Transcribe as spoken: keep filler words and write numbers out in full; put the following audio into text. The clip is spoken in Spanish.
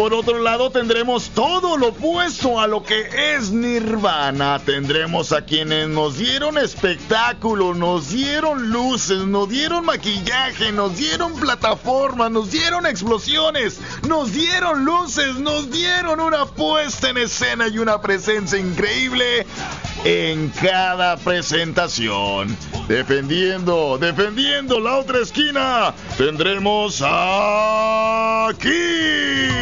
por otro lado tendremos todo lo opuesto a lo que es Nirvana. Tendremos a quienes nos dieron espectáculo, nos dieron luces, nos dieron maquillaje, nos dieron plataformas, nos dieron explosiones, nos dieron luces, nos dieron una puesta en escena y una presencia increíble en cada presentación. Defendiendo, defendiendo la otra esquina, tendremos aquí